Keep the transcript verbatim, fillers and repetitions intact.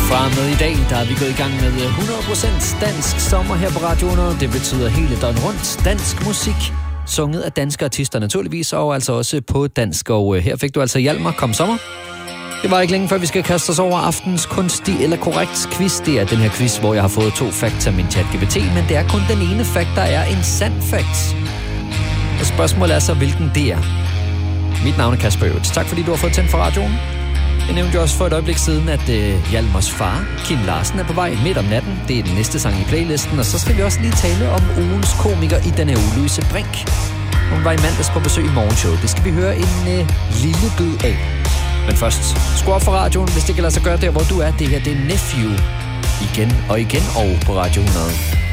Fra med i dag, der er vi gået i gang med hundrede procent dansk sommer her på Radio hundrede. Det betyder hele døgnet rundt dansk musik, sunget af danske artister naturligvis, og altså også på dansk. Og her fik du altså Hjalmar, Kom Sommer. Det var ikke længe før vi skal kaste os over aftens kunstig eller korrekt quiz. Det er den her quiz, hvor jeg har fået to facts af min ChatGPT, men det er kun den ene fact, der er en sand fact. Og spørgsmålet er så, hvilken det er. Mit navn er Kasper Øvrigt. Tak fordi du har fået tændt for radioen. Jeg nævnte jo også for et øjeblik siden, at øh, Hjalmars far, Kim Larsen, er på vej midt om natten. Det er den næste sang i playlisten, og så skal vi også lige tale om ugens komiker i denne uge, Louise Brink. Hun var i mandags på besøg i morgenshowet. Det skal vi høre en øh, lille bid af. Men først, skru op for radioen, hvis det kan lade sig gøre der, hvor du er. Det her, det er Nephew. Igen og igen og på Radio hundrede.